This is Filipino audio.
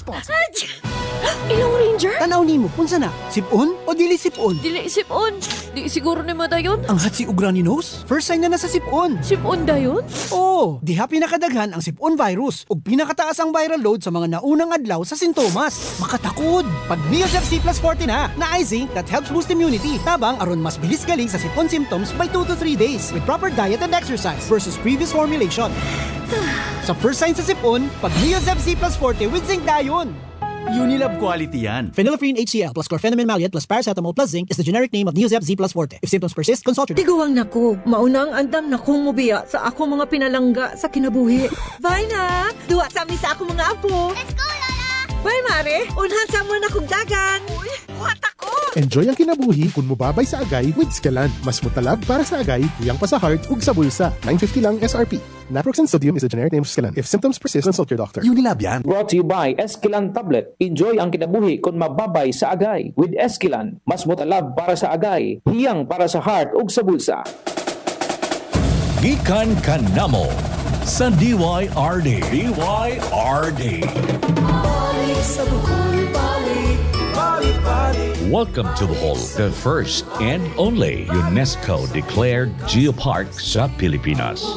responsibly. Ilang ranger? Tanaw nimo, unsa na? Sipon o dili sipon? Dili sipon. Di siguro ni madayon. Ang hatsi ugra ni nose? First sign na nasa sipon. Sipon dayon? Oo, diha pinakadaghan ang sipon virus ug pinakataas ang viral load sa mga naunang adlaw sa sintomas. Makatakod! Pag Neosep C plus 40 na ay zinc that helps boost immunity. Tabang aron mas bilis galing sa sipon symptoms by 2 to 3 days with proper diet and exercise versus previous formulation. Sa first sign sa sipon, pag Neosep C plus 40 with zinc dayon. Unilab quality yan. Phenylephrine HCl plus chlorpheniramine maleate plus paracetamol plus zinc is the generic name of Neosep Z plus Forte. If symptoms persist, consult your doctor. Tiguang nako, maunang andam na kong mubiya sa ako mga pinalangga sa kinabuhi. Bye na! Duwa sa amin sa ako mga apo. Let's go, Lola! Bye, Mare! Unhan sa mo na kong dagan. Uy, buhat ako! Enjoy ang kinabuhi kung mubabay sa agay with Scalan. Mas mutalab para sa agay, tuyang pa sa heart ug sa bulsa. 950 lang SRP. Naproxen sodium is a generic name of Scalan. If symptoms persist, consult your doctor. Unilab yan. Brought to you by Esquilan Tablet. Enjoy ang kinabuhi kung mababay sa agay. With Esquilan, mas mutalab para sa agay, hiyang para sa heart ug sa bulsa. Gikan kanamo sa DYRD. DYRD. Welcome to Bohol, the first and only UNESCO-declared geopark sa Pilipinas.